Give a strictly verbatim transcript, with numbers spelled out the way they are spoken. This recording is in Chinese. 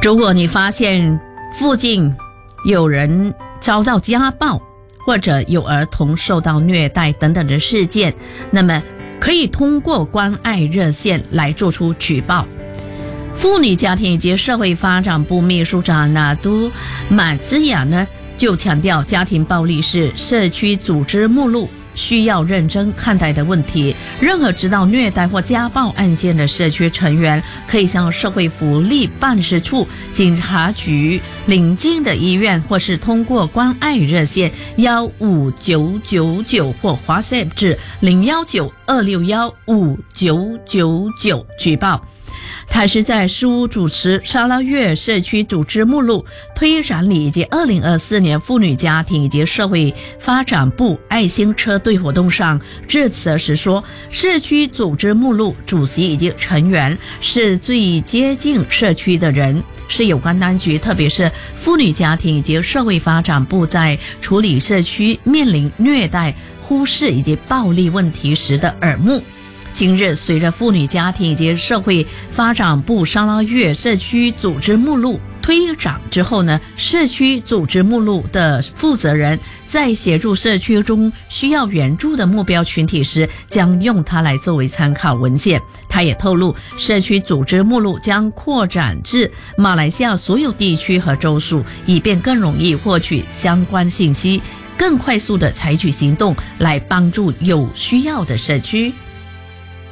如果你发现附近有人遭到家暴，或者有儿童受到虐待等等的事件，那么可以通过关爱热线来做出举报。妇女家庭以及社会发展部秘书长纳都马兹亚呢就强调，家庭暴力是社区组织目录需要认真看待的问题。任何知道虐待或家暴案件的社区成员，可以向社会福利办事处、警察局、邻近的医院，或是通过关爱热线幺五九九九或 WhatsApp 至零幺九二六幺五九九九举报。他是在事务主持沙拉越社区组织目录推展礼以及二零二四年妇女家庭以及社会发展部爱心车队活动上致辞时说，社区组织目录主席以及成员是最接近社区的人，是有关当局特别是妇女家庭以及社会发展部在处理社区面临虐待、忽视以及暴力问题时的耳目。今日随着妇女家庭以及社会发展部沙拉越社区组织目录推展之后呢，社区组织目录的负责人在协助社区中需要援助的目标群体时，将用它来作为参考文件。他也透露，社区组织目录将扩展至马来西亚所有地区和州属，以便更容易获取相关信息，更快速地采取行动来帮助有需要的社区。